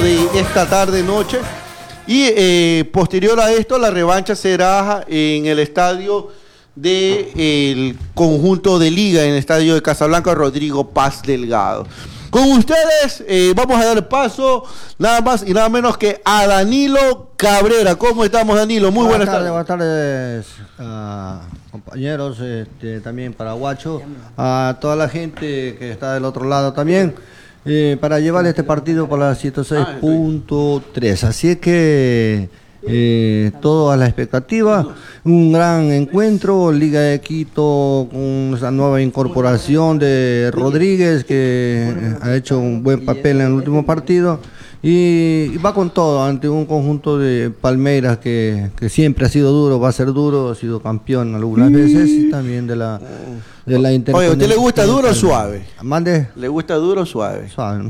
de esta tarde-noche. Y posterior a esto, la revancha será en el estadio del conjunto de Liga, en el estadio de Casablanca, Rodrigo Paz Delgado. Con ustedes vamos a dar paso nada más y nada menos que a Danilo Cabrera. ¿Cómo estamos, Danilo? Muy buenas tardes. Buenas tardes, compañeros, también para Guacho, a toda la gente que está del otro lado también, para llevar este partido por la 106.3. Así es que todo a la expectativa, un gran encuentro, Liga de Quito con esa nueva incorporación de Rodríguez, que ha hecho un buen papel en el último partido, y va con todo ante un conjunto de Palmeiras que siempre ha sido duro, va a ser duro, ha sido campeón algunas veces, y también de la Intercontinental. Oye, ¿a usted le gusta duro o suave? ¿Mande? ¿Le gusta duro o suave? Suave.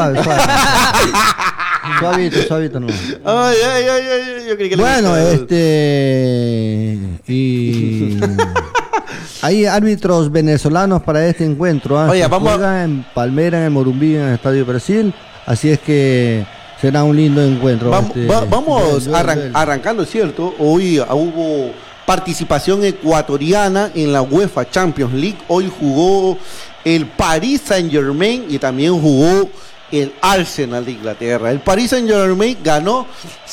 Suavito no. Ay, yo creí que le bueno, gustaba. y hay árbitros venezolanos para este encuentro. Oye, vamos en Palmeiras, en el Morumbí, en el Estadio Brasil. Así es que será un lindo encuentro. Vamos arrancando, ¿cierto? Hoy hubo participación ecuatoriana en la UEFA Champions League. Hoy jugó el Paris Saint-Germain y también jugó el Arsenal de Inglaterra. El Paris Saint-Germain ganó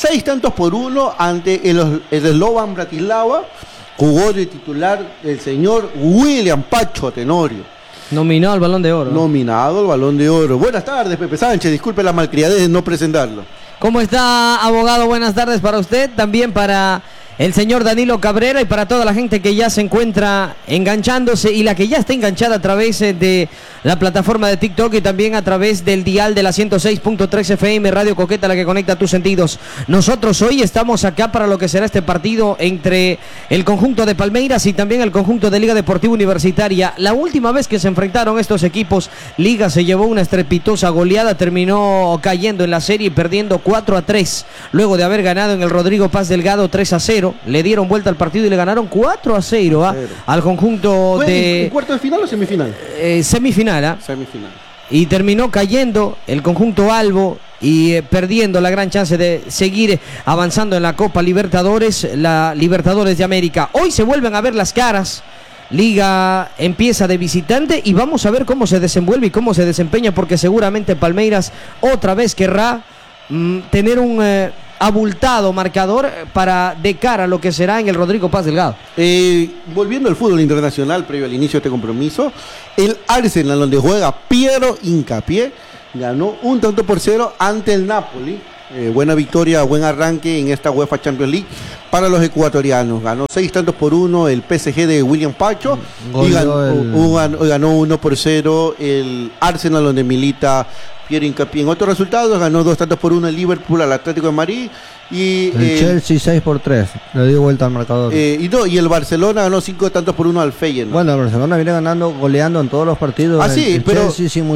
6-1 ante el Slovan Bratislava. Jugó de titular el señor William Pacho Tenorio. Nominado al Balón de Oro. Nominado al Balón de Oro. Buenas tardes, Pepe Sánchez. Disculpe la malcriadez de no presentarlo. ¿Cómo está, abogado? Buenas tardes para usted, también para el señor Danilo Cabrera y para toda la gente que ya se encuentra enganchándose y la que ya está enganchada a través de la plataforma de TikTok y también a través del dial de la 106.3 FM, Radio Coqueta, la que conecta tus sentidos. Nosotros hoy estamos acá para lo que será este partido entre el conjunto de Palmeiras y también el conjunto de Liga Deportiva Universitaria. La última vez que se enfrentaron estos equipos, Liga se llevó una estrepitosa goleada, terminó cayendo en la serie y perdiendo 4-3, luego de haber ganado en el Rodrigo Paz Delgado 3-0. Le dieron vuelta al partido y le ganaron 4-0 al conjunto de... ¿En cuarto de final o semifinal? Semifinal. Semifinal. Y terminó cayendo el conjunto albo y perdiendo la gran chance de seguir avanzando en la Copa Libertadores, la Libertadores de América. Hoy se vuelven a ver las caras. Liga empieza de visitante y vamos a ver cómo se desenvuelve y cómo se desempeña, porque seguramente Palmeiras otra vez querrá tener un abultado marcador para de cara a lo que será en el Rodrigo Paz Delgado. Volviendo al fútbol internacional, previo al inicio de este compromiso, el Arsenal, donde juega Piero Hincapié, ganó 1-0 ante el Napoli. Buena victoria, buen arranque en esta UEFA Champions League para los ecuatorianos. Ganó 6-1 el PSG de William Pacho y ganó 1-0 el Arsenal, donde milita Piero Hincapié. En otros resultados, ganó 2-1 el Liverpool al Atlético de Madrid y el Chelsea 6-3, le dio vuelta al marcador. Y el Barcelona ganó 5-1 al Feyenoord. Bueno, el Barcelona viene goleando en todos los partidos. Sí, pero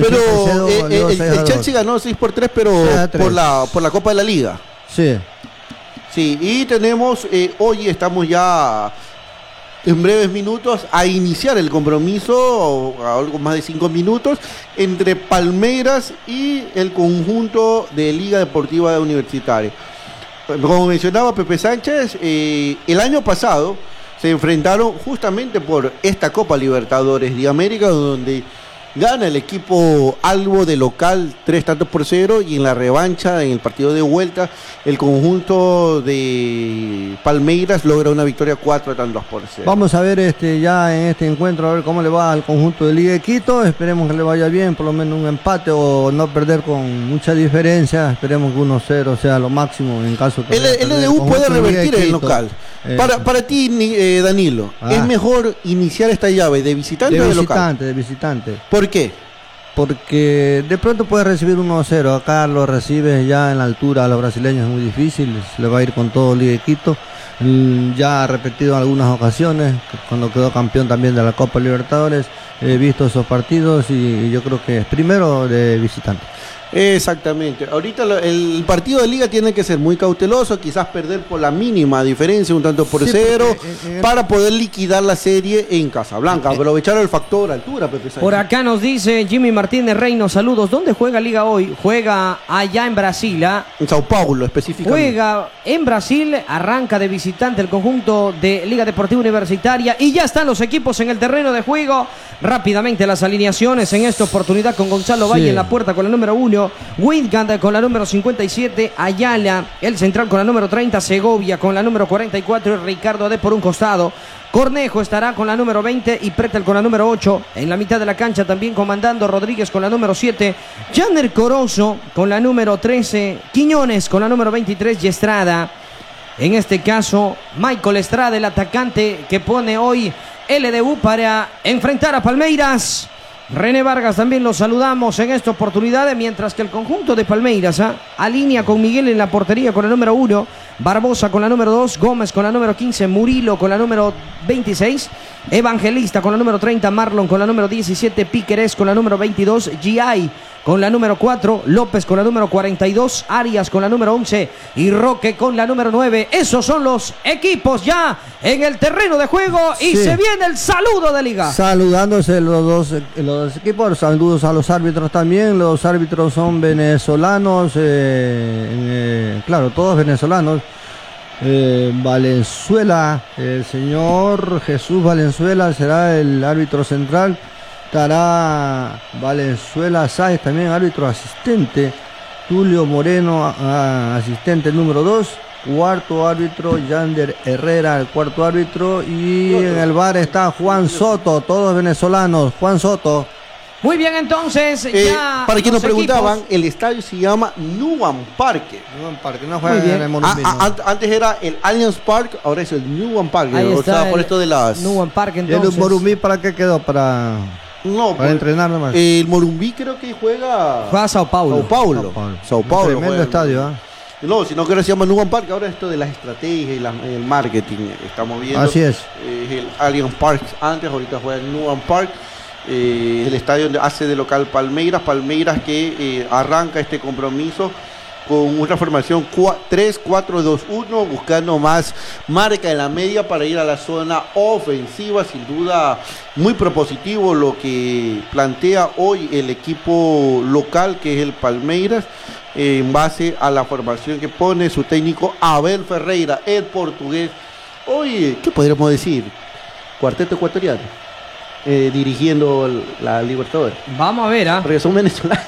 el Chelsea ganó 6-3, pero por la Copa de la Liga. Sí. Sí, y tenemos, hoy estamos ya en breves minutos a iniciar el compromiso, a algo más de 5 minutos, entre Palmeiras y el conjunto de Liga Deportiva Universitaria. Como mencionaba Pepe Sánchez, el año pasado se enfrentaron justamente por esta Copa Libertadores de América, donde gana el equipo albo de local 3-0 y en la revancha, en el partido de vuelta, el conjunto de Palmeiras logra una victoria 4-2. Vamos a ver ya en este encuentro a ver cómo le va al conjunto de Liga de Quito. Esperemos que le vaya bien, por lo menos un empate o no perder con mucha diferencia. Esperemos que 1-0 sea lo máximo en caso que el LDU puede revertir el local. Para ti, Danilo, ¿es mejor iniciar esta llave de visitante o de local? De visitante. ¿Por qué? Porque de pronto puedes recibir 1-0. Acá lo recibes ya en la altura a los brasileños, es muy difícil. Se le va a ir con todo Liga de Quito. Ya ha repetido en algunas ocasiones, cuando quedó campeón también de la Copa Libertadores. He visto esos partidos y yo creo que es primero de visitante. Exactamente. Ahorita el partido de liga tiene que ser muy cauteloso, quizás perder por la mínima diferencia, un tanto por cero, para poder liquidar la serie en Casablanca. Aprovechar el factor altura, Pepe Sáenz. Por acá nos dice Jimmy Martínez Reino, saludos. ¿Dónde juega Liga hoy? Juega allá en Brasil, ¿ah? En Sao Paulo, específicamente. Juega en Brasil, arranca de visitante el conjunto de Liga Deportiva Universitaria y ya están los equipos en el terreno de juego. Rápidamente las alineaciones en esta oportunidad con Gonzalo Valle en la puerta con la número 1. Windgand con la número 57, Ayala, el central con la número 30, Segovia con la número 44 y Ricardo Ade por un costado. Cornejo estará con la número 20 y Pretel con la número 8. En la mitad de la cancha también comandando Rodríguez con la número 7, Janer Corozo con la número 13, Quiñones con la número 23 y Estrada. En este caso, Michael Estrada, el atacante que pone hoy LDU para enfrentar a Palmeiras. René Vargas también lo saludamos en esta oportunidad, mientras que el conjunto de Palmeiras alinea con Miguel en la portería con el número 1, Barbosa con la número 2, Gómez con la número 15, Murilo con la número 26, Evangelista con la número 30, Marlon con la número 17, Piquerés con la número 22, G.I. con la número 4, López con la número 42, Arias con la número 11 y Roque con la número 9. Esos son los equipos ya en el terreno de juego y se viene el saludo de liga. Saludándose los dos equipos, saludos a los árbitros también. Los árbitros son venezolanos, claro, todos venezolanos. Valenzuela, el señor Jesús Valenzuela será el árbitro central. Estará Valenzuela Sáez también, árbitro asistente. Tulio Moreno, asistente número 2. Cuarto árbitro, Yander Herrera, el cuarto árbitro. Y en el bar está Juan Soto, todos venezolanos. Juan Soto. Muy bien, entonces, ya para quienes nos preguntaban, equipos. el estadio se llama Nuban Parque. Nuban Parque, no juega en el Morumbí. Antes era el Allianz Park, ahora es el Nuban Parque. Ahí está, por esto de las... Nuban Parque, ¿El entonces. Morumbí para qué quedó? Para entrenar nomás. El Morumbí creo que juega a Sao Paulo. Sao Paulo. Tremendo estadio, No, sino que ahora se llama Nuban Park, ahora esto de las estrategias y el marketing estamos viendo. Así es. El Allianz Park antes, ahorita juega el Nuban Park. El estadio donde hace de local Palmeiras que arranca este compromiso con una formación 3-4-2-1, buscando más marca en la media para ir a la zona ofensiva. Sin duda muy propositivo lo que plantea hoy el equipo local, que es el Palmeiras, en base a la formación que pone su técnico Abel Ferreira, el portugués. Hoy, ¿qué podríamos decir? Cuarteto ecuatoriano. Dirigiendo la Libertadores. Vamos a ver, porque son venezolanos.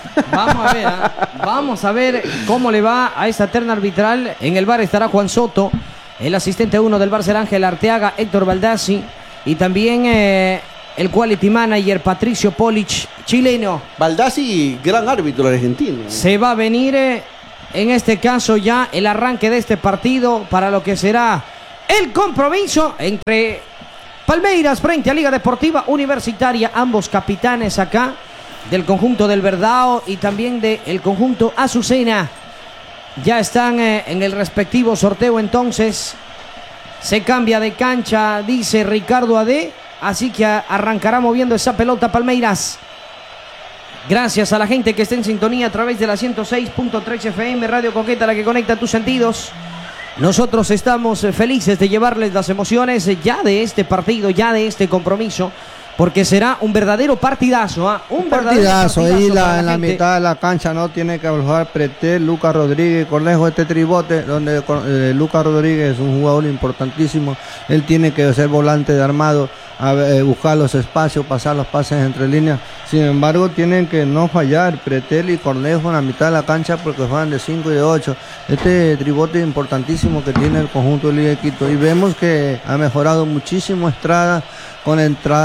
Vamos a ver cómo le va a esta terna arbitral. En el bar estará Juan Soto, el asistente 1 del bar será Ángel Arteaga, Héctor Baldassi y también el quality manager Patricio Polich, chileno. Baldassi, gran árbitro argentino. Se va a venir en este caso ya el arranque de este partido para lo que será el compromiso entre Palmeiras frente a Liga Deportiva Universitaria, ambos capitanes acá del conjunto del Verdao y también del conjunto Azucena. Ya están en el respectivo sorteo, entonces se cambia de cancha, dice Ricardo Ade, así que arrancará moviendo esa pelota Palmeiras. Gracias a la gente que está en sintonía a través de la 106.3 FM, Radio Coqueta, la que conecta tus sentidos. Nosotros estamos felices de llevarles las emociones ya de este partido, ya de este compromiso, porque será un verdadero partidazo. Un partidazo. Ahí en la mitad de la cancha no tiene que jugar Pretel, Lucas Rodríguez, Cornejo, este tribote, donde Lucas Rodríguez es un jugador importantísimo. Él tiene que ser volante de armado, buscar los espacios, pasar los pases entre líneas. Sin embargo, tienen que no fallar Pretel y Cornejo en la mitad de la cancha, porque juegan de 5 y de 8. Este tribote importantísimo que tiene el conjunto de Liga de Quito. Y vemos que ha mejorado muchísimo Estrada con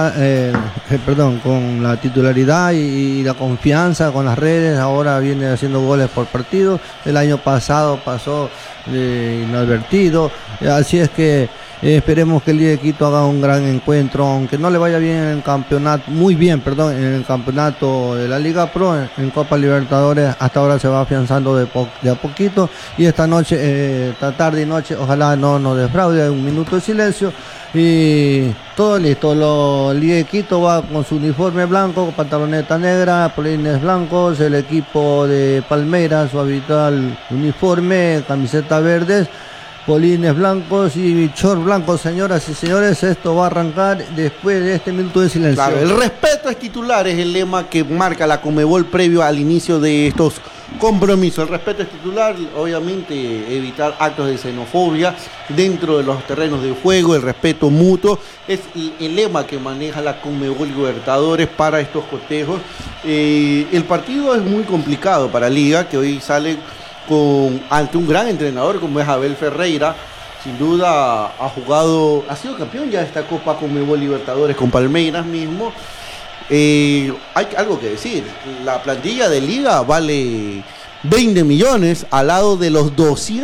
con la titularidad y la confianza con las redes. Ahora viene haciendo goles por partido. El año pasado pasó inadvertido. Así es que Esperemos que el Liga de Quito haga un gran encuentro, aunque no le vaya bien en el campeonato, muy bien, perdón, en el campeonato de la Liga Pro, en Copa Libertadores hasta ahora se va afianzando de a poquito, y esta noche, esta tarde y noche, ojalá no nos defraude, un minuto de silencio y todo listo. El Liga de Quito va con su uniforme blanco, pantaloneta negra, polines blancos, el equipo de Palmeiras, su habitual uniforme, camiseta verdes, polines blancos y short blancos. Señoras y señores, esto va a arrancar después de este minuto de silencio. Claro, el respeto es titular, es el lema que marca la Conmebol previo al inicio de estos compromisos. El respeto es titular, obviamente evitar actos de xenofobia dentro de los terrenos de juego, el respeto mutuo, es el lema que maneja la Conmebol Libertadores para estos cotejos. El partido es muy complicado para Liga, que hoy sale ante un gran entrenador como es Abel Ferreira. Sin duda ha sido campeón ya de esta Copa Conmebol Libertadores con Palmeiras mismo. Hay algo que decir, la plantilla de Liga vale 20 millones al lado de los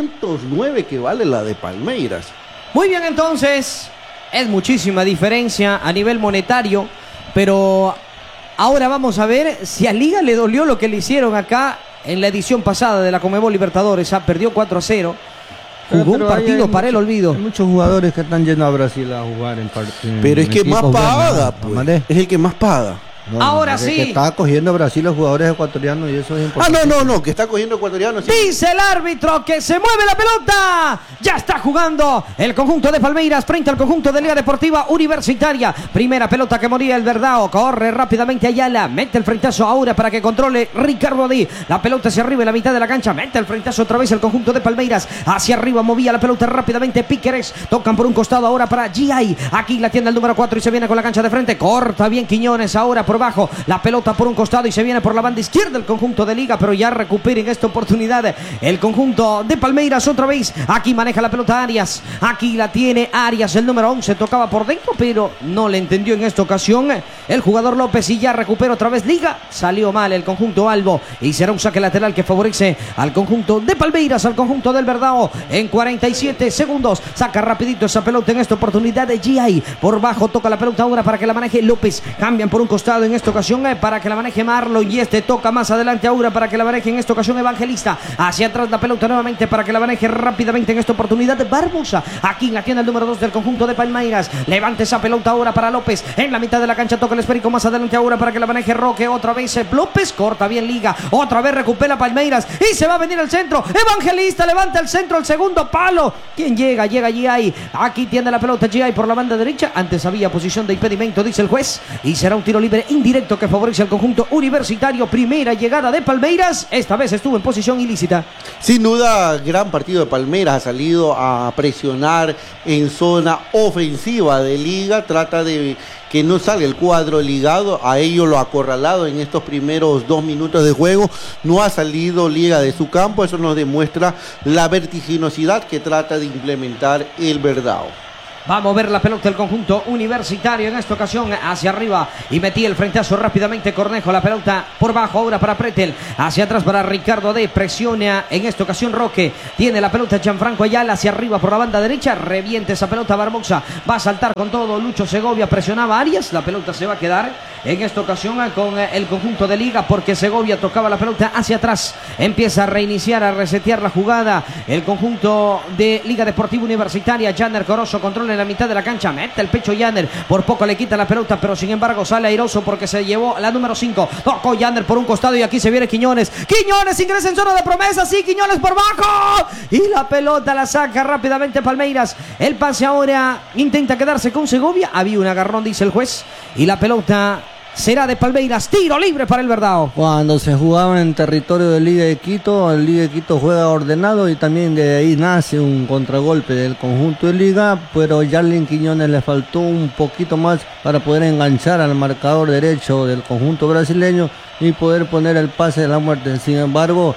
209 que vale la de Palmeiras. Muy bien, entonces, es muchísima diferencia a nivel monetario, pero ahora vamos a ver si a Liga le dolió lo que le hicieron acá en la edición pasada de la Conmebol Libertadores. Perdió 4-0. Jugó un partido para el olvido. Hay muchos jugadores que están yendo a Brasil a jugar en partido. Pero es que más paga, pues. Es el que más paga. No, ahora sí. Que está cogiendo Brasil los jugadores ecuatorianos y eso es importante. No, que está cogiendo ecuatorianos. Sí. Dice el árbitro que se mueve la pelota. Ya está jugando el conjunto de Palmeiras frente al conjunto de Liga Deportiva Universitaria. Primera pelota que moría el Verdao. Corre rápidamente Ayala. Mete el frentazo ahora para que controle Ricardo Adí. La pelota hacia arriba en la mitad de la cancha. Mete el frentazo otra vez el conjunto de Palmeiras. Hacia arriba movía la pelota rápidamente Piqueres. Tocan por un costado ahora para G.I. Aquí la tienda el número 4 y se viene con la cancha de frente. Corta bien Quiñones ahora por bajo, la pelota por un costado y se viene por la banda izquierda el conjunto de Liga, pero ya recupera en esta oportunidad el conjunto de Palmeiras otra vez. Aquí maneja la pelota Arias, aquí la tiene Arias, el número 11 tocaba por dentro pero no le entendió en esta ocasión el jugador López y ya recupera otra vez Liga. Salió mal el conjunto Albo y será un saque lateral que favorece al conjunto de Palmeiras, al conjunto del Verdao. En 47 segundos saca rapidito esa pelota en esta oportunidad de G.I. por bajo, toca la pelota ahora para que la maneje López, cambian por un costado en esta ocasión para que la maneje Marlon y toca más adelante ahora para que la maneje en esta ocasión Evangelista. Hacia atrás la pelota nuevamente para que la maneje rápidamente en esta oportunidad de Barbosa. Aquí la tiene el número 2 del conjunto de Palmeiras. Levanta esa pelota ahora para López. En la mitad de la cancha toca el esférico más adelante ahora para que la maneje Roque. Otra vez López corta bien Liga. Otra vez recupera Palmeiras y se va a venir el centro. Evangelista levanta el centro, el segundo palo. ¿Quién llega? Llega G.I. Aquí tiene la pelota G.I. por la banda derecha. Antes había posición de impedimento, dice el juez. Y será un tiro libre indirecto que favorece al conjunto universitario. Primera llegada de Palmeiras, esta vez estuvo en posición ilícita. Sin duda, gran partido de Palmeiras, ha salido a presionar en zona ofensiva de Liga, trata de que no salga el cuadro ligado, a ello lo ha acorralado en estos primeros 2 minutos de juego, no ha salido Liga de su campo, eso nos demuestra la vertiginosidad que trata de implementar el Verdao. Va a mover la pelota el conjunto universitario en esta ocasión hacia arriba y metía el frentazo rápidamente Cornejo. La pelota por bajo ahora para Pretel. Hacia atrás para Ricardo D. Presiona en esta ocasión Roque. Tiene la pelota Gianfranco Ayala hacia arriba por la banda derecha. Reviente esa pelota Barbosa. Va a saltar con todo Lucho Segovia. Presionaba a Arias. La pelota se va a quedar en esta ocasión con el conjunto de Liga porque Segovia tocaba la pelota hacia atrás. Empieza a reiniciar, a resetear la jugada el conjunto de Liga Deportiva Universitaria. Janer Corozo controla en la mitad de la cancha, mete el pecho Janer, por poco le quita la pelota, pero sin embargo sale airoso porque se llevó la número 5, tocó Janer por un costado y aquí se viene Quiñones ingresa en zona de promesa, sí, Quiñones por bajo y la pelota la saca rápidamente Palmeiras. El pase ahora intenta quedarse con Segovia, había un agarrón dice el juez y la pelota será de Palmeiras, tiro libre para el Verdao. Cuando se jugaba en territorio de Liga de Quito, el Liga de Quito juega ordenado y también de ahí nace un contragolpe del conjunto de Liga, pero Yarlin Quiñones le faltó un poquito más para poder enganchar al marcador derecho del conjunto brasileño y poder poner el pase de la muerte. Sin embargo,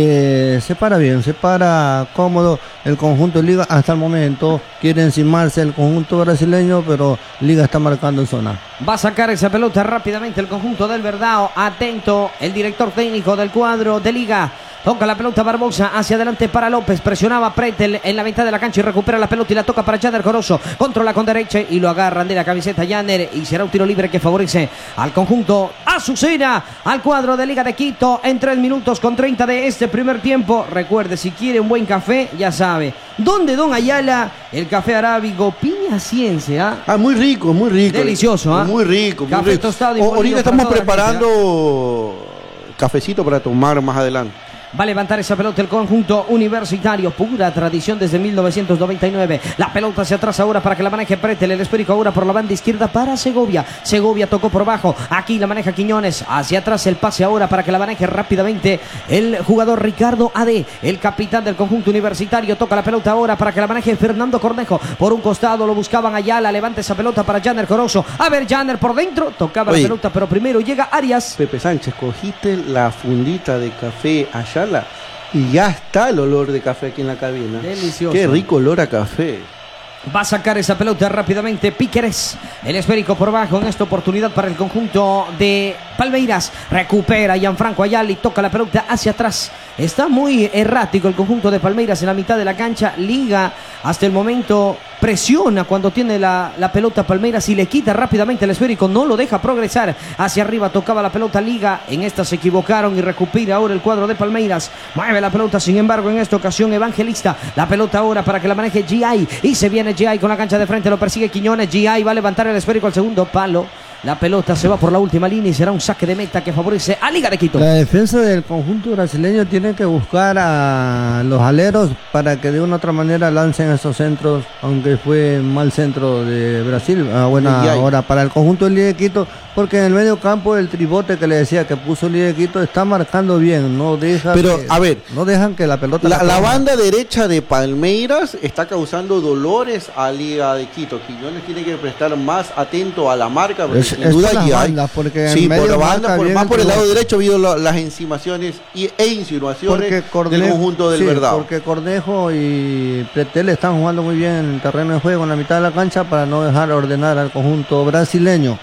se para bien, se para cómodo el conjunto de Liga hasta el momento. Quiere encimarse el conjunto brasileño, pero Liga está marcando en zona. Va a sacar esa pelota rápidamente el conjunto del Verdao. Atento el director técnico del cuadro de Liga Toca la pelota Barbosa hacia adelante para López. Presionaba Pretel en la mitad de la cancha y recupera la pelota y la toca para Janer Corozo. Controla con derecha y lo agarran de la camiseta Janer. Y será un tiro libre que favorece al conjunto Azucena, al cuadro de Liga de Quito en 3 minutos con 30 de este primer tiempo. Recuerde, si quiere un buen café, ya sabe. ¿Dónde, don Ayala? El café arábigo Piña Ciencia. Muy rico, muy rico. Delicioso, ¿ah? Muy rico, muy Café rico. tostado y Ahorita estamos para toda la preparando cafecito para tomar más adelante. Va a levantar esa pelota el conjunto Universitario, pura tradición desde 1999. La pelota hacia atrás ahora para que la maneje Pretel, el esférico ahora por la banda izquierda para Segovia. Segovia tocó por bajo, aquí la maneja Quiñones, hacia atrás el pase ahora para que la maneje rápidamente el jugador Ricardo Ade, el capitán del conjunto Universitario. Toca la pelota ahora para que la maneje Fernando Cornejo. Por un costado lo buscaban Ayala, levanta esa pelota para Janer Corozo. A ver, Janer por dentro, tocaba la pelota, pero primero llega Arias. Pepe Sánchez, cogiste la fundita de café Ayala y ya está el olor de café aquí en la cabina. Delicioso. Qué rico olor a café. Va a sacar esa pelota rápidamente Piqueres. El esférico por bajo en esta oportunidad para el conjunto de Palmeiras. Recupera Gianfranco Ayala y toca la pelota hacia atrás. Está muy errático el conjunto de Palmeiras en la mitad de la cancha. Liga hasta el momento presiona cuando tiene la pelota Palmeiras y le quita rápidamente el esférico. No lo deja progresar. Hacia arriba tocaba la pelota Liga. En esta se equivocaron y recupera ahora el cuadro de Palmeiras. Mueve la pelota, sin embargo, en esta ocasión Evangelista. La pelota ahora para que la maneje G.I. Y se viene G.I. con la cancha de frente. Lo persigue Quiñones. G.I. va a levantar el esférico al segundo palo. La pelota se va por la última línea y será un saque de meta que favorece a Liga de Quito. La defensa del conjunto brasileño tiene que buscar a los aleros para que de una u otra manera lancen esos centros, aunque fue mal centro de Brasil. Buena hora para el conjunto de Liga de Quito, porque en el medio campo el tribote que le decía que puso Liga de Quito está marcando bien, no deja. Pero que, a ver, no dejan que la pelota. La banda derecha de Palmeiras está causando dolores a Liga de Quito. Quiñones tiene que prestar más atento a la marca. Sin duda las G.I. bandas, porque sí, en por la banda, más por el lado derecho ha habido las encimaciones e insinuaciones del conjunto del Verdao. Porque Cornejo y Pretel están jugando muy bien en el terreno de juego en la mitad de la cancha para no dejar ordenar al conjunto brasileño.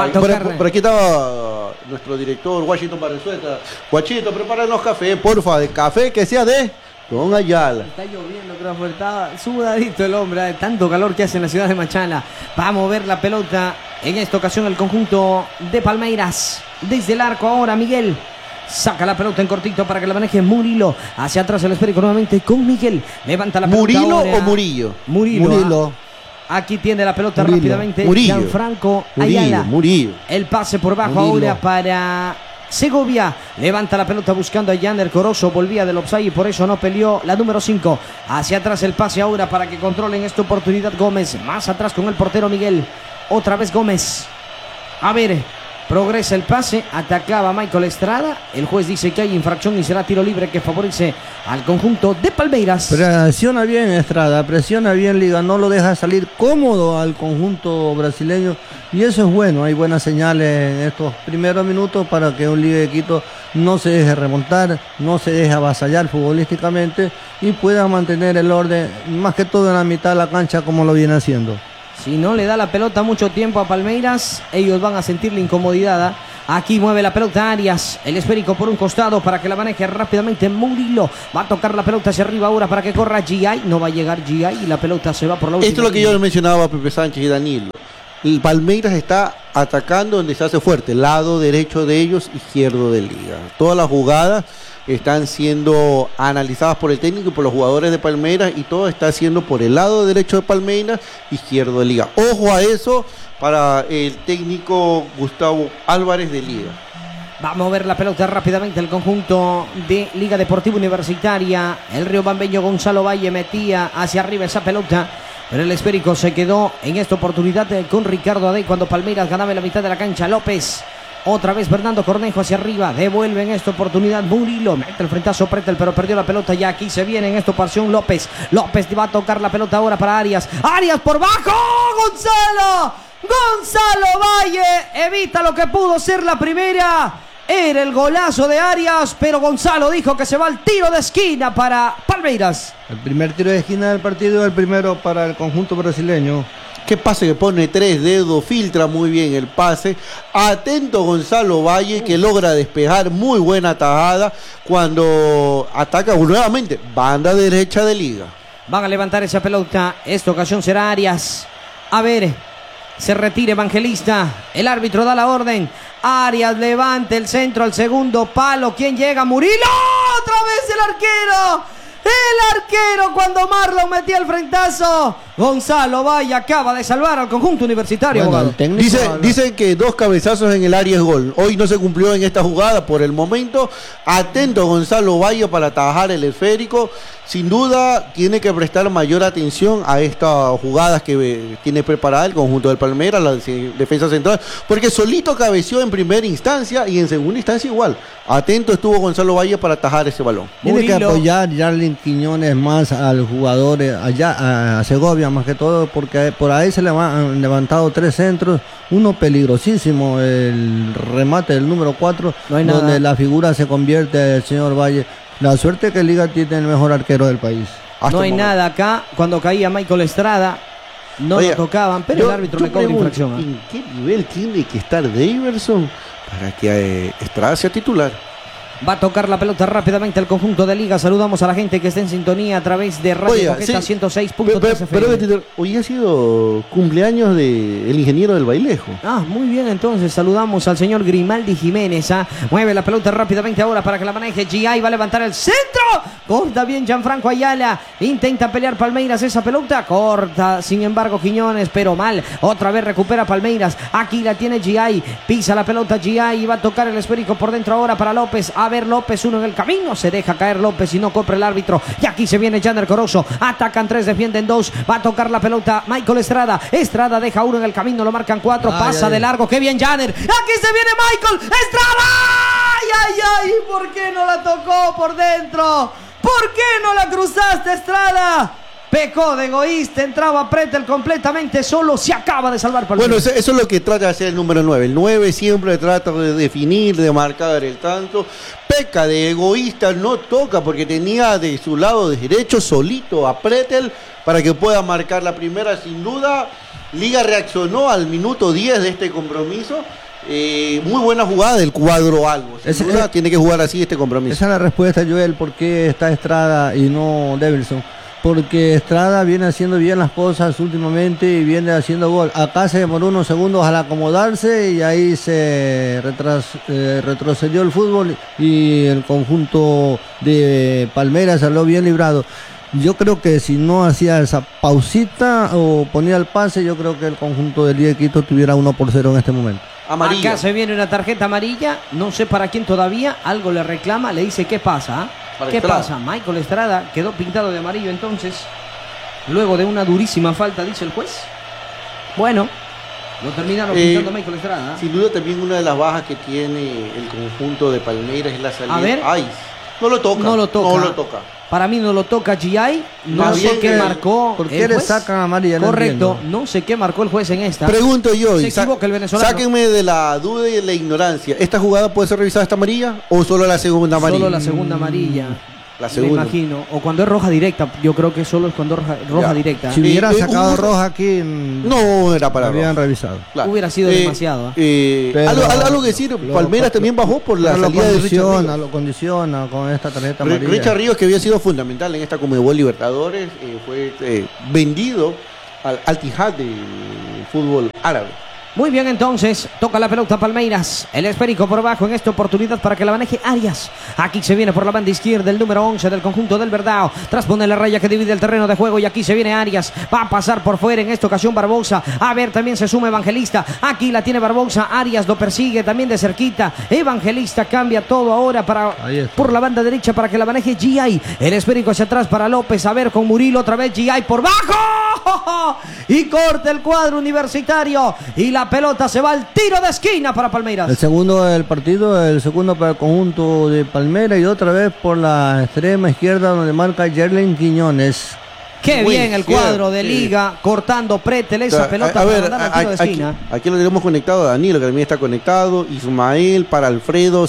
Por aquí estaba nuestro director Washington Barresueta. Guachito, prepáranos café, porfa, de café que sea de Don Ayala. Está lloviendo, creo que estaba sudadito el hombre, de tanto calor que hace en la ciudad de Machala. Va a mover la pelota en esta ocasión el conjunto de Palmeiras. Desde el arco ahora Miguel. Saca la pelota en cortito para que la maneje Murilo. Hacia atrás el esférico nuevamente con Miguel. Levanta la pelota. ¿Murilo ahora. o Murillo? Murilo. Aquí tiene la pelota rápidamente Gianfranco Ayala. Murillo. El pase por bajo ahora para Segovia. Levanta la pelota buscando a Janer Corozo. Volvía del offside y por eso no peleó la número 5. Hacia atrás el pase ahora para que controlen esta oportunidad Gómez. Más atrás con el portero Miguel. Otra vez Gómez. A ver. Progresa el pase, atacaba Michael Estrada. El juez dice que hay infracción y será tiro libre que favorece al conjunto de Palmeiras. Presiona bien Estrada, presiona bien Liga, no lo deja salir cómodo al conjunto brasileño y eso es bueno. Hay buenas señales en estos primeros minutos para que un Liga de Quito no se deje remontar, no se deje avasallar futbolísticamente y pueda mantener el orden, más que todo en la mitad de la cancha como lo viene haciendo. Si no le da la pelota mucho tiempo a Palmeiras, ellos van a sentir la incomodidad. Aquí mueve la pelota Arias, el esférico por un costado para que la maneje rápidamente Murilo. Va a tocar la pelota hacia arriba ahora para que corra G.I. No va a llegar G.I. y la pelota se va por la última. Esto es lo que yo le mencionaba a Pepe Sánchez y Danilo. El Palmeiras está atacando donde se hace fuerte, lado derecho de ellos, izquierdo de Liga. Todas las jugadas están siendo analizadas por el técnico y por los jugadores de Palmeiras y todo está siendo por el lado derecho de Palmeiras, izquierdo de Liga. Ojo a eso para el técnico Gustavo Álvarez de Liga. Va a mover la pelota rápidamente el conjunto de Liga Deportiva Universitaria. El riobambeño Gonzalo Valle metía hacia arriba esa pelota, pero el esférico se quedó en esta oportunidad con Ricardo Ade cuando Palmeiras ganaba en la mitad de la cancha. López. Otra vez Fernando Cornejo hacia arriba. Devuelve en esta oportunidad Murilo. Mete el frentazo Pretel, pero perdió la pelota. Ya aquí se viene en esta ocasión López. López va a tocar la pelota ahora para Arias. Arias por bajo. ¡Gonzalo! Gonzalo Valle evita lo que pudo ser la primera. Era el golazo de Arias, pero Gonzalo dijo que se va al tiro de esquina para Palmeiras. El primer tiro de esquina del partido, el primero para el conjunto brasileño. Qué pase que pone 3 dedos, filtra muy bien el pase. Atento Gonzalo Valle que logra despejar, muy buena tajada cuando ataca nuevamente banda derecha de Liga. Van a levantar esa pelota, esta ocasión será Arias. A ver, se retira Evangelista, el árbitro da la orden. Arias levanta el centro al segundo palo. ¿Quién llega? Murilo, otra vez el arquero. El arquero cuando Marlon metía el frentazo. Gonzalo Valle acaba de salvar al conjunto universitario. Bueno, Dicen que 2 cabezazos en el área es gol. Hoy no se cumplió en esta jugada por el momento. Atento Gonzalo Valle para atajar el esférico. Sin duda tiene que prestar mayor atención a estas jugadas que tiene preparada el conjunto del Palmeiras, la defensa central, porque solito cabeció en primera instancia y en segunda instancia igual. Atento estuvo Gonzalo Valle para atajar ese balón. Tiene que apoyar Yarlin Quiñones más al jugador allá, a Segovia más que todo, porque por ahí se le han levantado 3 centros, uno peligrosísimo, el remate del número 4, donde la figura se convierte el señor Valle. La suerte que Liga tiene el mejor arquero del país. No hay nada acá. Cuando caía Michael Estrada, no lo tocaban, pero el árbitro le cobra infracción. ¿En qué nivel tiene que estar Daverson para que Estrada sea titular? Va a tocar la pelota rápidamente el conjunto de Liga. Saludamos a la gente que está en sintonía a través de Radio Coqueta 106.3 FM. Hoy ha sido cumpleaños del ingeniero del Bailejo. Muy bien, entonces saludamos al señor Grimaldi Jiménez. Mueve la pelota rápidamente ahora para que la maneje G.I. Va a levantar el centro. Corta bien Gianfranco Ayala. Intenta pelear Palmeiras esa pelota. Corta, sin embargo, Quiñones, pero mal. Otra vez recupera Palmeiras. Aquí la tiene G.I. Pisa la pelota G.I. y va a tocar el esférico por dentro ahora para López. A ver, López, uno en el camino, se deja caer López y no compra el árbitro. Y aquí se viene Jander Corozo, atacan 3, defienden 2, va a tocar la pelota Michael Estrada. Estrada deja uno en el camino, lo marcan 4, pasa de largo, qué bien Jander. Aquí se viene Michael Estrada. Ay, ¿por qué no la tocó por dentro? ¿Por qué no la cruzaste, Estrada? Pecó de egoísta, entraba Pretel completamente solo, se acaba de salvar Palmeiras. Bueno, eso es lo que trata de hacer el número 9. El 9 siempre trata de definir, de marcar el tanto. Peca de egoísta, no toca porque tenía de su lado derecho solito a Pretel para que pueda marcar la primera. Sin duda, Liga reaccionó al minuto 10 de este compromiso. Muy buena jugada del cuadro algo. Sin duda, tiene que jugar así este compromiso. Esa es la respuesta, Joel, ¿por qué está Estrada y no Davidson? Porque Estrada viene haciendo bien las cosas últimamente y viene haciendo gol. Acá se demoró unos segundos al acomodarse y ahí se retrocedió el fútbol y el conjunto de Palmeiras salió bien librado. Yo creo que si no hacía esa pausita o ponía el pase, yo creo que el conjunto del Liga de Quito tuviera 1-0 en este momento. Amarilla. Acá se viene una tarjeta amarilla, no sé para quién todavía, algo le reclama, le dice ¿qué pasa? ¿Qué pasa? Michael Estrada quedó pintado de amarillo entonces, luego de una durísima falta, dice el juez. Bueno, lo terminaron pintando Michael Estrada. Sin duda también una de las bajas que tiene el conjunto de Palmeiras es la salida. A ver. No lo toca. Para mí no lo toca G.I. No sé qué marcó. ¿Por qué le sacan amarilla? Correcto, no sé qué marcó el juez en esta. Pregunto yo, se equivoca el venezolano. Sáquenme de la duda y de la ignorancia. ¿Esta jugada puede ser revisada esta amarilla o solo la segunda amarilla? Solo la segunda amarilla. La segunda. Me imagino. O cuando es roja directa. Yo creo que solo es cuando es roja directa. Si hubiera sacado roja aquí, no era para habían revisado. Claro. Hubiera sido demasiado. Algo que decir, Palmeiras también bajó por la salida de Richard Ríos. Lo condiciona con esta tarjeta amarilla. Richard Ríos, que había sido fundamental en esta Conmebol Libertadores, fue vendido al Al-Ittihad del fútbol árabe. Muy bien, entonces, toca la pelota Palmeiras, el esférico por abajo en esta oportunidad para que la maneje Arias. Aquí se viene por la banda izquierda el número 11 del conjunto del Verdao, traspone la raya que divide el terreno de juego y aquí se viene Arias, va a pasar por fuera en esta ocasión Barbosa, a ver, también se suma Evangelista, aquí la tiene Barbosa, Arias lo persigue también de cerquita, Evangelista cambia todo ahora por la banda derecha para que la maneje G.I. El esférico hacia atrás para López, a ver con Murilo otra vez G.I. por bajo y corta el cuadro universitario y la pelota se va al tiro de esquina para Palmeiras. El segundo del partido, el segundo para el conjunto de Palmeiras y otra vez por la extrema izquierda donde marca Yerlen Quiñones. Qué Muy bien el cierto, cuadro de Liga, cortando Pretel esa pelota a para ver, mandar al tiro de esquina. aquí lo tenemos conectado a Danilo, que también está conectado. Ismael, para Alfredo,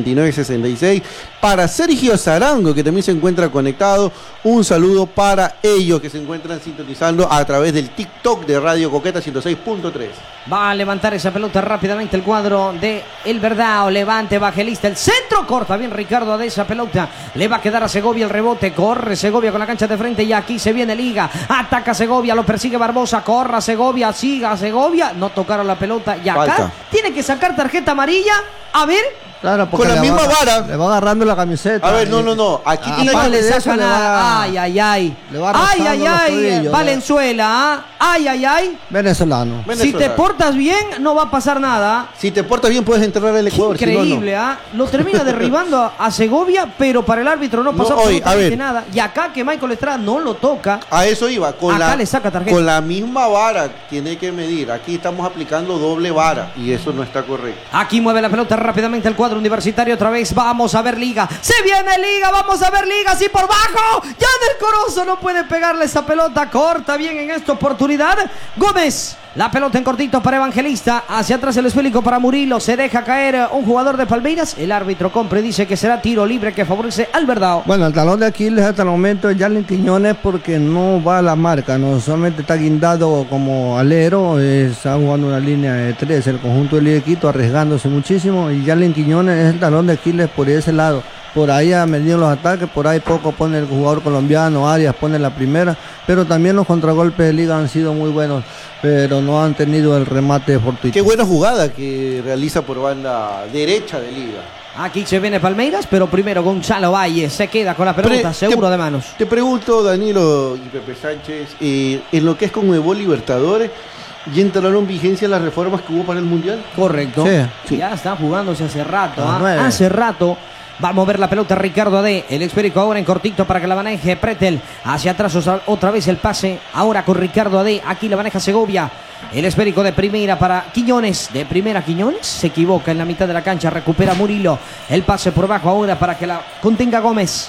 5966. Para Sergio Zarango, que también se encuentra conectado. Un saludo para ellos que se encuentran sintonizando a través del TikTok de Radio Coqueta 106.3. Va a levantar esa pelota rápidamente el cuadro de El Verdao. Levante Evangelista. El centro corta bien Ricardo de esa pelota. Le va a quedar a Segovia el rebote. Corre Segovia con la cancha de frente y aquí se viene Liga. Ataca Segovia, lo persigue Barbosa. Corra Segovia, siga Segovia. No tocaron la pelota y acá Falta. tiene que sacar tarjeta amarilla. A ver. Claro, porque Con la misma vara. le va agarrando la camiseta. A ver, no. Aquí Y tiene no aparte le de eso, saca le nada. va- Ay, ay, ay. le va Ay, rozando ay, los ay. tobillos, Valenzuela. ¿Ah? Ay, ay, ay. Venezolano. Si te Venezolano. portas bien, no va a pasar nada. Si te portas bien, puedes entrar al Ecuador. Increíble, ¿ah? Lo termina derribando a Segovia, pero para el árbitro no pasó No, oye, a absolutamente ver. nada. Y acá que Michael Estrada no lo toca. A eso iba. Acá le saca tarjeta. Con la misma vara tiene que medir. Aquí estamos aplicando doble vara y eso no está correcto. Aquí mueve la pelota rápidamente el cuadro universitario otra vez. Vamos a ver Liga. Se viene Liga. Vamos a ver Liga. Así por bajo. Ya del Corozo no puede pegarle esa pelota. Corta bien en esta oportunidad. Gómez. La pelota en cortito para Evangelista. Hacia atrás el esférico para Murilo. Se deja caer un jugador de Palmeiras. El árbitro compre. Dice que será tiro libre que favorece al Verdao. Bueno, el talón de Aquiles hasta el momento es Yarlin Quiñones porque no va a la marca, no solamente está guindado como alero, está jugando una línea de 3, el conjunto de Liga de Quito arriesgándose muchísimo y Yarlin Quiñones es el talón de Aquiles por ese lado. Por ahí ha medido los ataques, por ahí poco pone el jugador colombiano, Arias pone la primera, pero también los contragolpes de Liga han sido muy buenos, pero no han tenido el remate fortuito. Qué buena jugada que realiza por banda derecha de Liga. Aquí se viene Palmeiras, pero primero Gonzalo Valle se queda con la pelota, seguro de manos. Te pregunto, Danilo y Pepe Sánchez, en lo que es Conmebol Libertadores, ¿ya entraron en vigencia las reformas que hubo para el Mundial? Correcto. Sí. Ya está jugándose hace rato. A las ¿ah? 9. Hace rato. Va a mover la pelota Ricardo Ade. El esférico ahora en cortito para que la maneje Pretel. Hacia atrás otra vez el pase. Ahora con Ricardo Ade. Aquí la maneja Segovia. El esférico de primera para Quiñones. De primera Quiñones. Se equivoca en la mitad de la cancha. Recupera Murilo. El pase por bajo ahora para que la contenga Gómez.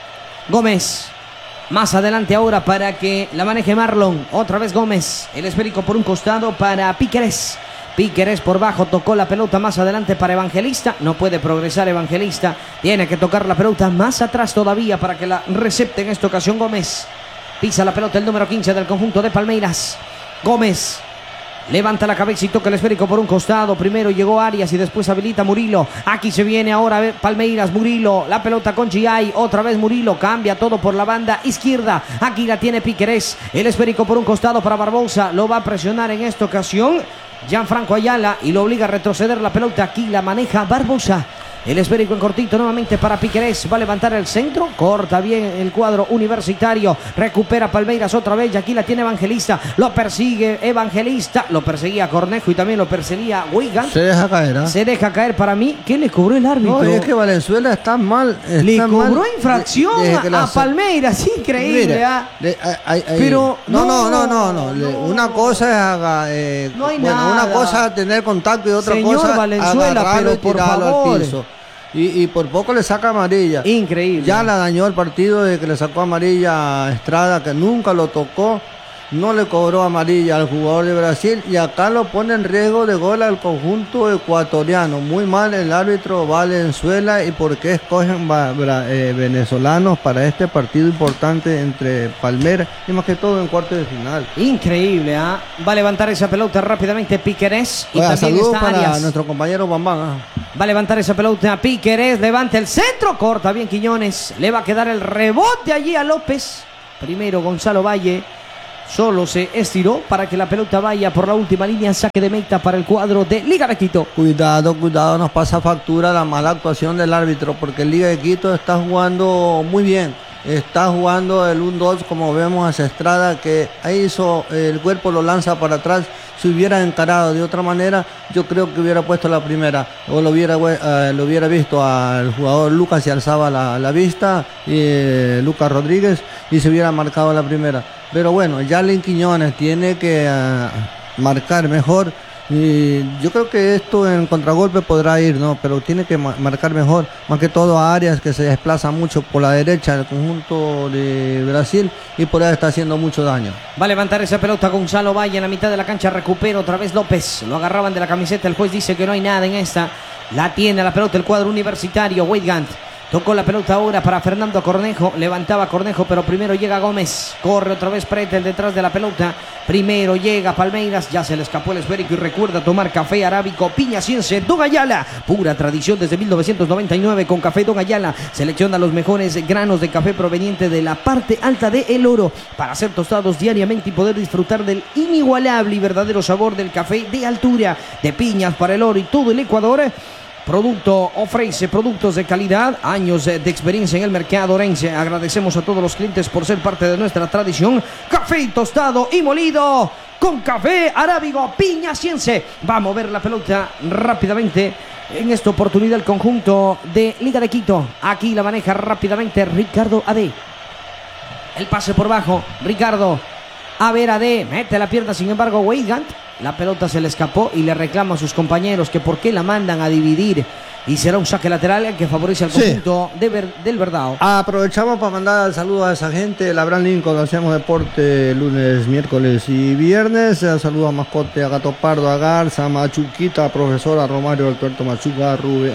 Gómez. Más adelante ahora para que la maneje Marlon. Otra vez Gómez. El esférico por un costado para Píqueres. Píqueres por bajo, tocó la pelota más adelante para Evangelista. No puede progresar Evangelista. Tiene que tocar la pelota más atrás todavía para que la recepte en esta ocasión Gómez. Pisa la pelota el número 15 del conjunto de Palmeiras. Gómez. Levanta la cabeza y toca el esférico por un costado. Primero llegó Arias y después habilita Murilo. Aquí se viene ahora Palmeiras, Murilo. La pelota con Giai. Otra vez Murilo. Cambia todo por la banda izquierda. Aquí la tiene Píqueres. El esférico por un costado para Barbosa. Lo va a presionar en esta ocasión Gianfranco Ayala y lo obliga a retroceder la pelota. Aquí la maneja Barbosa. El esférico en cortito nuevamente para Píqueres. Va a levantar el centro. Corta bien el cuadro universitario. Recupera Palmeiras otra vez. Y aquí la tiene Evangelista. Lo persigue Evangelista. Lo perseguía Cornejo y también lo perseguía Wigan. Se deja caer, ¿ah? Se deja caer para mí. ¿Qué le cobró el árbitro? No, es que Valenzuela está mal. Le está cobró mal infracción desde que a la- Palmeiras. Increíble. Mira, ¿ah? Pero no, no. Una cosa es No hay nada. una cosa es tener contacto y otra Señor cosa Valenzuela, agarrarlo pero y por tirarlo favor. al piso. Y por poco le saca amarilla. Increíble. Ya la dañó el partido de que le sacó amarilla a Estrada, que nunca lo tocó. No le cobró amarilla al jugador de Brasil y acá lo pone en riesgo de gol al conjunto ecuatoriano. Muy mal el árbitro Valenzuela y por qué escogen venezolanos para este partido importante entre Palmeiras y más que todo en cuartos de final. Increíble, ¿ah? Va a levantar esa pelota rápidamente Píqueres. Y Oiga, también saludos está para Arias. nuestro compañero Bambán. Va a levantar esa pelota Píqueres. Levanta el centro. Corta bien Quiñones. Le va a quedar el rebote allí a López. Primero Gonzalo Valle. Solo se estiró para que la pelota vaya por la última línea. Saque de meta para el cuadro de Liga de Quito. Cuidado, nos pasa factura la mala actuación del árbitro porque el Liga de Quito está jugando muy bien. Está jugando el 1-2 como vemos hacia Estrada que ahí hizo, el cuerpo lo lanza para atrás. Si hubiera encarado de otra manera, yo creo que hubiera puesto la primera o lo hubiera visto al jugador Lucas y alzaba la vista y Lucas Rodríguez y se hubiera marcado la primera. Pero bueno, Yarlin Quiñones tiene que marcar mejor Y yo creo que esto en contragolpe podrá ir, ¿no? Pero tiene que marcar mejor, más que todo a Arias, que se desplaza mucho por la derecha del conjunto de Brasil y por ahí está haciendo mucho daño. Va a levantar esa pelota Gonzalo Valle en la mitad de la cancha, recupera otra vez López, lo agarraban de la camiseta, el juez dice que no hay nada en esta, la tiene la pelota el cuadro universitario, Weigand. Tocó la pelota ahora para Fernando Cornejo. Levantaba Cornejo, pero primero llega Gómez. Corre otra vez Pretel detrás de la pelota. Primero llega Palmeiras. Ya se le escapó el esférico y recuerda tomar café arábico Piña Ciense Don Ayala. Pura tradición desde 1999 con Café Don Ayala. Selecciona los mejores granos de café proveniente de la parte alta de El Oro para ser tostados diariamente y poder disfrutar del inigualable y verdadero sabor del café de altura de piñas para El Oro y todo el Ecuador. Producto ofrece productos de calidad, años de experiencia en el mercado orense. Agradecemos a todos los clientes por ser parte de nuestra tradición. Café tostado y molido con café arábigo Piña Ciense. Va a mover la pelota rápidamente. En esta oportunidad el conjunto de Liga de Quito. Aquí la maneja rápidamente Ricardo Ade. El pase por bajo. Ricardo. A ver, Ade. Mete la pierna, sin embargo, Weigand. La pelota se le escapó y le reclama a sus compañeros que por qué la mandan a dividir. Y será un saque lateral que favorece al conjunto del Verdao. Aprovechamos para mandar saludos a esa gente. La Abraham Lincoln, hacemos deporte lunes, miércoles y viernes. Saludos a Mascote, a Gato Pardo, a Garza, a Machuquita, a profesora Romario Alberto Machuca,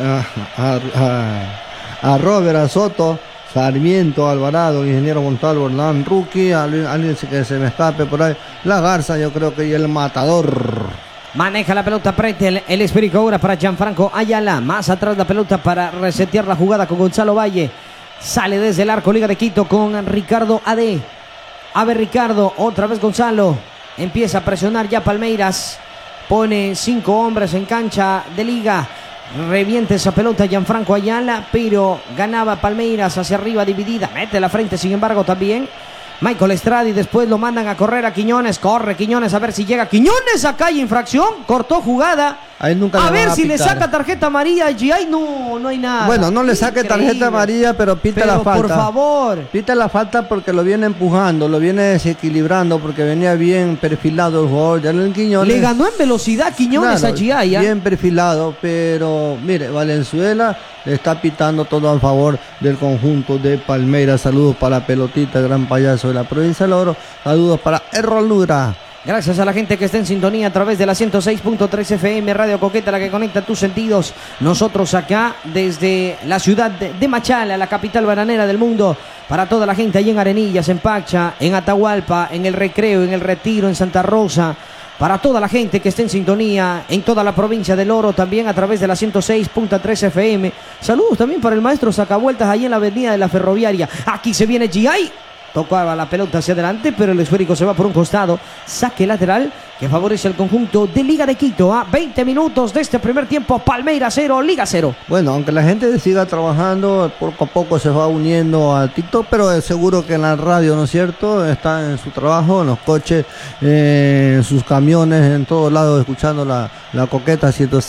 a Robert, a Soto, Sarmiento, Alvarado, Ingeniero Montalvo, Hernán, Rookie, alguien que se me escape por ahí. La Garza, yo creo que y el Matador. Maneja la pelota Pretel, el esférico ahora para Gianfranco Ayala. Más atrás la pelota para resetear la jugada con Gonzalo Valle. Sale desde el arco Liga de Quito con Ricardo Ade. A ver Ricardo, otra vez Gonzalo. Empieza a presionar ya Palmeiras. Pone 5 hombres en cancha de Liga. Reviente esa pelota Gianfranco Ayala, pero ganaba Palmeiras hacia arriba dividida. Mete la frente, sin embargo, también Michael Estrada y después lo mandan a correr a Quiñones. Corre Quiñones a ver si llega. Quiñones acá hay infracción. Cortó jugada. Ahí nunca a ver si pitar. le saca tarjeta amarilla allí. Ay, no hay nada. Bueno, no le saque tarjeta amarilla, pero pita la falta. Por favor. Pita la falta porque lo viene empujando, lo viene desequilibrando porque venía bien perfilado el jugador. Ya el Quiñones. Le ganó en velocidad Quiñones a Giaya. Bien perfilado, pero mire, Valenzuela le está pitando todo a favor del conjunto de Palmeiras. Saludos para Pelotita, gran payaso de la provincia del Oro. Saludos para Errol Lura. Gracias a la gente que está en sintonía a través de la 106.3 FM Radio Coqueta, la que conecta tus sentidos. Nosotros acá desde la ciudad de Machala, la capital bananera del mundo, para toda la gente allí en Arenillas, en Pacha, en Atahualpa, en El Recreo, en El Retiro, en Santa Rosa. Para toda la gente que está en sintonía en toda la provincia del Oro, también a través de la 106.3 FM. Saludos también para el maestro Sacavueltas allí en la avenida de la Ferroviaria. Aquí se viene G.I. Tocaba la pelota hacia adelante, pero el esférico se va por un costado. Saque lateral que favorece al conjunto de Liga de Quito. A 20 minutos de este primer tiempo, Palmeiras 0, Liga 0. Bueno, aunque la gente siga trabajando, poco a poco se va uniendo al TikTok, pero seguro que en la radio, ¿no es cierto? Está en su trabajo, en los coches, en sus camiones, en todos lados, escuchando la Coqueta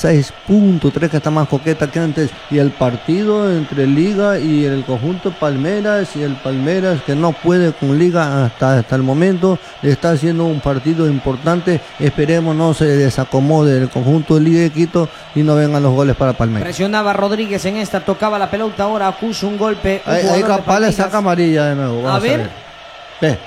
106.3, que está más coqueta que antes. Y el partido entre Liga y el conjunto Palmeiras, y el Palmeiras que no puede con Liga hasta el momento, está haciendo un partido importante. Esperemos no se desacomode el conjunto de Liga de Quito y no vengan los goles para Palmeiras. Presionaba Rodríguez en esta, tocaba la pelota, ahora acusa un golpe. Ahí capaz le saca amarilla de nuevo. Vamos a ver. Ve.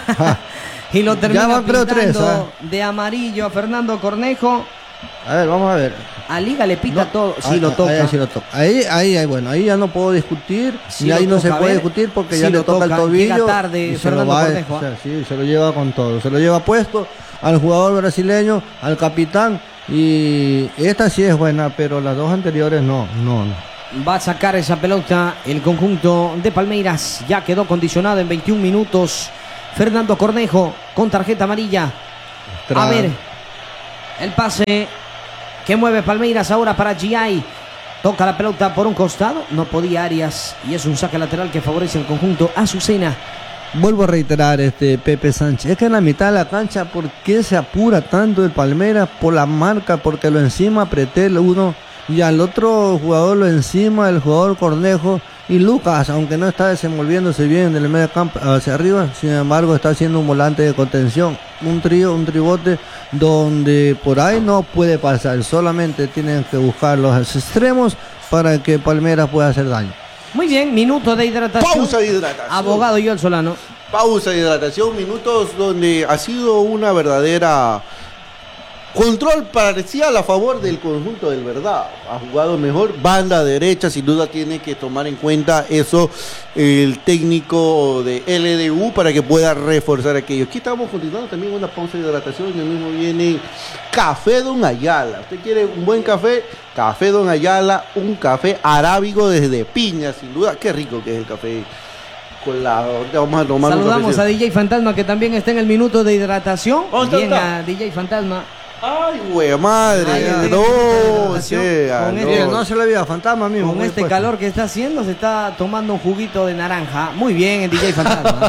Y lo termina pintando de amarillo a Fernando Cornejo. A ver, vamos a ver. A Liga le pita todo. Sí, lo toca. Ahí sí lo toca. Ahí, bueno, ahí ya no puedo discutir. Sí, y ahí no se puede discutir porque ya le toca el tobillo. Llega tarde Fernando Cornejo. Sí, se lo lleva con todo. Se lo lleva puesto al jugador brasileño, al capitán. Y esta sí es buena, pero las dos anteriores no. Va a sacar esa pelota el conjunto de Palmeiras. Ya quedó condicionado en 21 minutos. Fernando Cornejo con tarjeta amarilla. A ver, el pase que mueve Palmeiras ahora para G.I. Toca la pelota por un costado. No podía Arias. Y es un saque lateral que favorece al conjunto Azucena. Vuelvo a reiterar, Pepe Sánchez. Es que en la mitad de la cancha, ¿por qué se apura tanto el Palmeiras? Por la marca, porque lo encima Pretel uno y al otro jugador lo encima, el jugador Cornejo. Y Lucas, aunque no está desenvolviéndose bien del medio campo hacia arriba, sin embargo está haciendo un volante de contención, un tribote donde por ahí no puede pasar, solamente tienen que buscar los extremos para que Palmeiras pueda hacer daño. Muy bien, minuto de hidratación. Pausa de hidratación. Abogado Joel Solano. Pausa de hidratación, minutos donde ha sido una verdadera control parcial a favor del conjunto del Verdad. Ha jugado mejor, banda derecha, sin duda tiene que tomar en cuenta eso el técnico de LDU para que pueda reforzar aquello. Aquí estamos continuando también una pausa de hidratación, y mismo viene Café Don Ayala. ¿Usted quiere un buen café? Café Don Ayala, un café arábigo desde piña, sin duda. Qué rico que es el café. Ahorita vamos a tomar. Saludamos a DJ Fantasma, que también está en el minuto de hidratación. Bien a DJ Fantasma. Ay, güey, madre. Con este, no se le veía Fantasma mismo. Con este calor que está haciendo, se está tomando un juguito de naranja. Muy bien, el DJ Fantasma.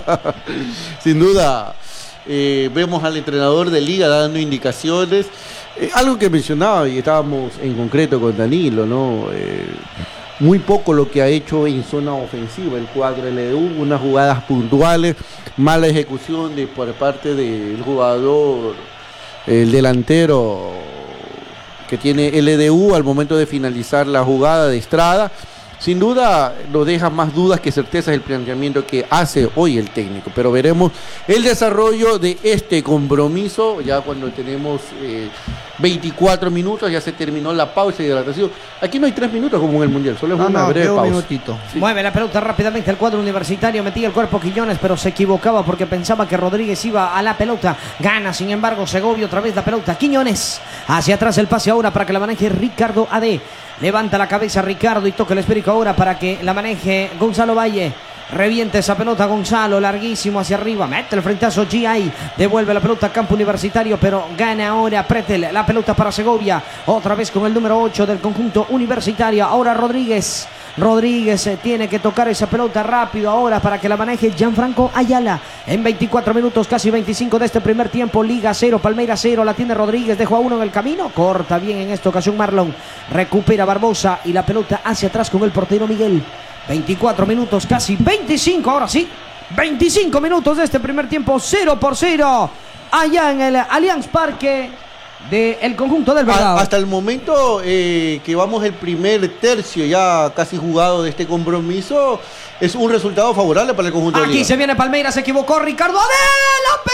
Sin duda, vemos al entrenador de Liga dando indicaciones. Algo que mencionaba y estábamos en concreto con Danilo, ¿no? Muy poco lo que ha hecho en zona ofensiva el cuadro LDU, unas jugadas puntuales, mala ejecución por parte del jugador, el delantero que tiene LDU al momento de finalizar la jugada de Estrada. Sin duda nos deja más dudas que certezas el planteamiento que hace hoy el técnico, pero veremos el desarrollo de este compromiso ya cuando tenemos 24 minutos, ya se terminó la pausa de hidratación. Aquí no hay 3 minutos como en el Mundial, solo es una breve pausa. Minutito. Sí. Mueve la pelota rápidamente el cuadro universitario, metía el cuerpo Quiñones, pero se equivocaba porque pensaba que Rodríguez iba a la pelota. Gana, sin embargo, Segovia otra vez la pelota. Quiñones, hacia atrás el pase ahora para que la maneje Ricardo AD. Levanta la cabeza Ricardo y toca el esférico ahora para que la maneje Gonzalo Valle. Revienta esa pelota Gonzalo, larguísimo hacia arriba, mete el frentazo GI, devuelve la pelota a campo universitario, pero gana ahora Pretel, la pelota para Segovia, otra vez con el número 8 del conjunto universitario, ahora Rodríguez tiene que tocar esa pelota rápido ahora para que la maneje Gianfranco Ayala. En 24 minutos, casi 25 de este primer tiempo, Liga 0, Palmeiras 0, la tiene Rodríguez, dejó a uno en el camino, corta bien en esta ocasión Marlon, recupera Barbosa y la pelota hacia atrás con el portero Miguel. 24 minutos, casi 25, ahora sí, 25 minutos de este primer tiempo, 0-0, allá en el Allianz Parque del conjunto del Verdad. Hasta el momento que vamos el primer tercio ya casi jugado de este compromiso, es un resultado favorable para el conjunto de Liga. Aquí se viene Palmeiras, se equivocó Ricardo Adela.